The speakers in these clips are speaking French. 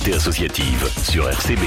l'actualité associative sur RCB.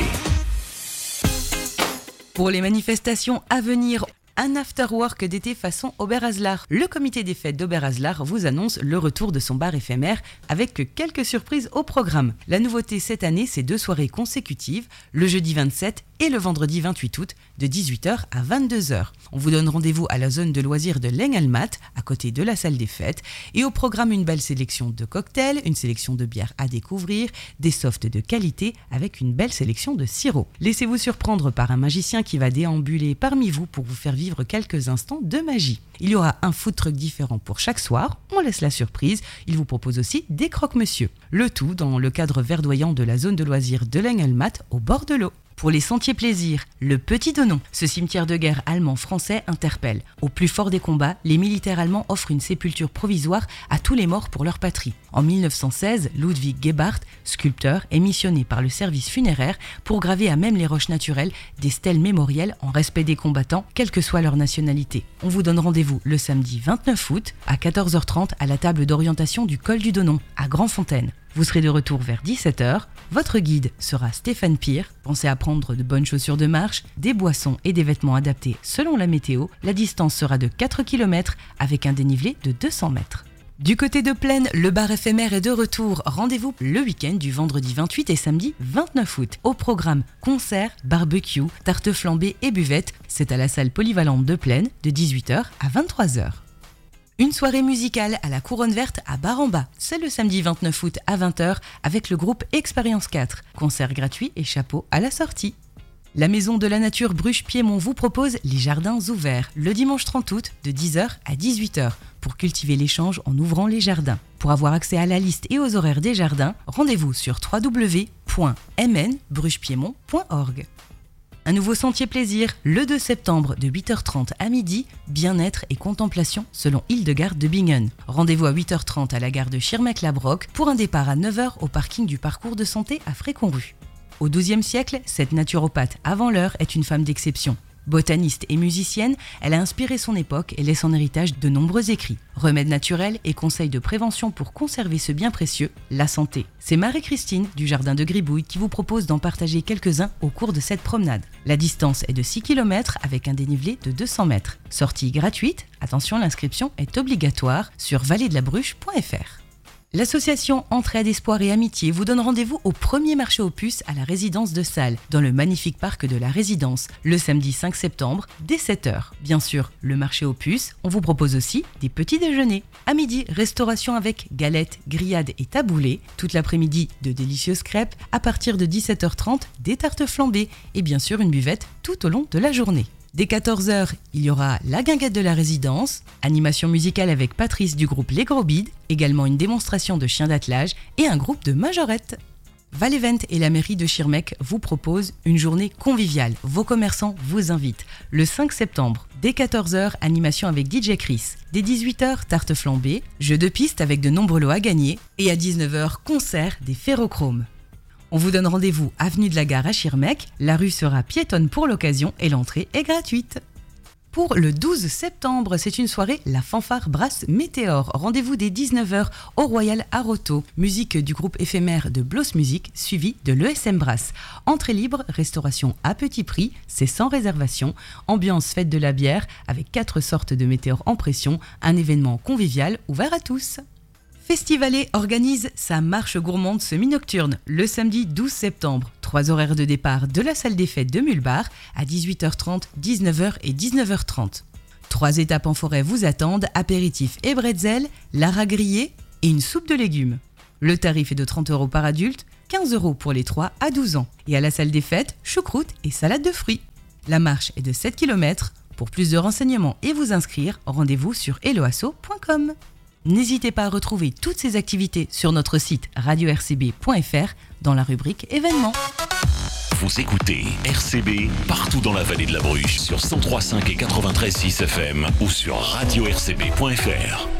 Pour les manifestations à venir, un after-work d'été façon Oberhaslar. Le comité des fêtes d'Oberhaslar vous annonce le retour de son bar éphémère avec quelques surprises au programme. La nouveauté cette année, c'est 2 soirées consécutives, le jeudi 27 et le vendredi 28 août de 18h à 22h. On vous donne rendez-vous à la zone de loisirs de l'Engelmat, à côté de la salle des fêtes. Et au programme, une belle sélection de cocktails, une sélection de bières à découvrir, des softs de qualité avec une belle sélection de sirops. Laissez-vous surprendre par un magicien qui va déambuler parmi vous pour vous faire vivre quelques instants de magie. Il y aura un food truck différent pour chaque soir, on laisse la surprise, il vous propose aussi des croque-monsieur. Le tout dans le cadre verdoyant de la zone de loisirs de l'Engelmat au bord de l'eau. Pour les sentiers plaisirs, le Petit Donon, ce cimetière de guerre allemand-français interpelle. Au plus fort des combats, les militaires allemands offrent une sépulture provisoire à tous les morts pour leur patrie. En 1916, Ludwig Gebhardt, sculpteur, est missionné par le service funéraire pour graver à même les roches naturelles des stèles mémorielles en respect des combattants, quelle que soit leur nationalité. On vous donne rendez-vous le samedi 29 août à 14h30 à la table d'orientation du col du Donon, à Grandfontaine. Vous serez de retour vers 17h. Votre guide sera Stéphane Pire. Pensez à prendre de bonnes chaussures de marche, des boissons et des vêtements adaptés selon la météo. La distance sera de 4 km avec un dénivelé de 200 mètres. Du côté de Plaine, le bar éphémère est de retour. Rendez-vous le week-end du vendredi 28 et samedi 29 août. Au programme, concerts, barbecue, tartes flambées et buvettes. C'est à la salle polyvalente de Plaine de 18h à 23h. Une soirée musicale à la Couronne Verte à Bar-en-Bas. C'est le samedi 29 août à 20h avec le groupe Expérience 4. Concert gratuit et chapeau à la sortie. La Maison de la Nature Bruges-Piémont vous propose les jardins ouverts le dimanche 30 août de 10h à 18h pour cultiver l'échange en ouvrant les jardins. Pour avoir accès à la liste et aux horaires des jardins, rendez-vous sur www.mnbrugespiémont.org. Un nouveau sentier plaisir, le 2 septembre de 8h30 à midi, bien-être et contemplation selon Hildegarde de Bingen. Rendez-vous à 8h30 à la gare de Schirmeck-Labroc pour un départ à 9h au parking du parcours de santé à Fréconru. Au XIIe siècle, cette naturopathe avant l'heure est une femme d'exception. Botaniste et musicienne, elle a inspiré son époque et laisse en héritage de nombreux écrits. Remèdes naturels et conseils de prévention pour conserver ce bien précieux, la santé. C'est Marie-Christine du Jardin de Gribouille qui vous propose d'en partager quelques-uns au cours de cette promenade. La distance est de 6 km avec un dénivelé de 200 mètres. Sortie gratuite, attention, l'inscription est obligatoire sur valledelabruche.fr. L'association Entraide, Espoir et Amitié vous donne rendez-vous au premier marché aux puces à la résidence de Salles, dans le magnifique parc de la résidence, le samedi 5 septembre, dès 7h. Bien sûr, le marché aux puces, on vous propose aussi des petits déjeuners. À midi, restauration avec galettes, grillades et taboulés. Toute l'après-midi, de délicieuses crêpes. À partir de 17h30, des tartes flambées. Et bien sûr, une buvette tout au long de la journée. Dès 14h, il y aura la guinguette de la résidence, animation musicale avec Patrice du groupe Les Gros Bides, également une démonstration de chiens d'attelage et un groupe de majorettes. Valevent et la mairie de Schirmeck vous proposent une journée conviviale. Vos commerçants vous invitent. Le 5 septembre, dès 14h, animation avec DJ Chris. Dès 18h, tarte flambée, jeux de piste avec de nombreux lots à gagner. Et à 19h, concert des Ferrochromes. On vous donne rendez-vous avenue de la Gare à Schirmeck, la rue sera piétonne pour l'occasion et l'entrée est gratuite. Pour le 12 septembre, c'est une soirée La Fanfare Brasse Météore. Rendez-vous dès 19h au Royal Aroto. Musique du groupe éphémère de Bloss Music, suivi de l'ESM Brass. Entrée libre, restauration à petit prix, c'est sans réservation. Ambiance fête de la bière avec 4 sortes de météores en pression. Un événement convivial ouvert à tous. Festivalet organise sa marche gourmande semi-nocturne le samedi 12 septembre. 3 horaires de départ de la salle des fêtes de Mulbar à 18h30, 19h et 19h30. 3 étapes en forêt vous attendent, apéritif et bretzel, lara grillé et une soupe de légumes. Le tarif est de 30 € par adulte, 15 € pour les 3 à 12 ans. Et à la salle des fêtes, choucroute et salade de fruits. La marche est de 7 km. Pour plus de renseignements et vous inscrire, rendez-vous sur eloasso.com. N'hésitez pas à retrouver toutes ces activités sur notre site radio-rcb.fr dans la rubrique événements. Vous écoutez RCB partout dans la vallée de la Bruche sur 103.5 et 93.6 FM ou sur radio-rcb.fr.